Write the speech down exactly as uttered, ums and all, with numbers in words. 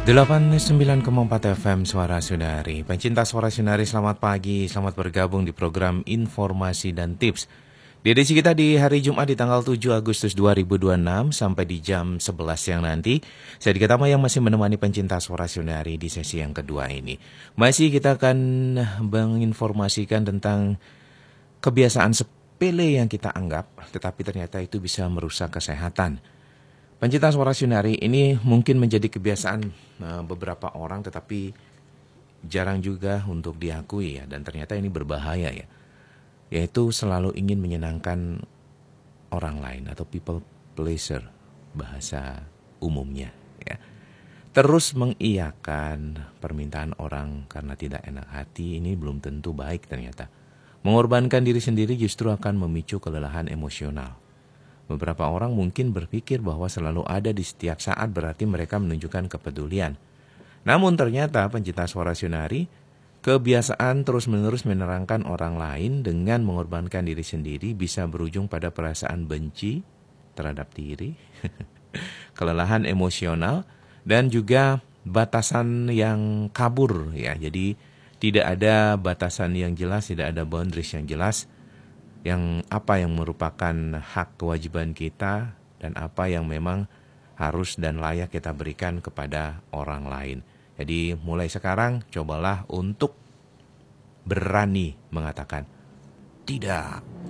delapan puluh sembilan koma empat F M Suara Sunari. Pencinta Suara Sunari, selamat pagi. Selamat bergabung di program Informasi dan Tips. Di edisi kita di hari Jumat di tanggal tujuh Agustus dua ribu dua puluh enam sampai di jam sebelas siang nanti. Saya Dika Tama yang masih menemani pencinta Suara Sunari di sesi yang kedua ini. Masih kita akan menginformasikan tentang kebiasaan sepele yang kita anggap, tetapi ternyata itu bisa merusak kesehatan. Pencinta Suara Sunari, ini mungkin menjadi kebiasaan uh, beberapa orang, tetapi jarang juga untuk diakui ya, dan ternyata ini berbahaya ya, yaitu selalu ingin menyenangkan orang lain atau people pleaser bahasa umumnya ya. Terus mengiyakan permintaan orang karena tidak enak hati, ini belum tentu baik ternyata. Mengorbankan diri sendiri justru akan memicu kelelahan emosional. Beberapa orang mungkin berpikir bahwa selalu ada di setiap saat berarti mereka menunjukkan kepedulian. Namun ternyata pencinta Suara Sunari, kebiasaan terus-menerus menerangkan orang lain dengan mengorbankan diri sendiri bisa berujung pada perasaan benci terhadap diri, kelelahan emosional, dan juga batasan yang kabur ya. Jadi tidak ada batasan yang jelas, tidak ada boundaries yang jelas. Yang apa yang merupakan hak kewajiban kita dan apa yang memang harus dan layak kita berikan kepada orang lain. Jadi mulai sekarang cobalah untuk berani mengatakan tidak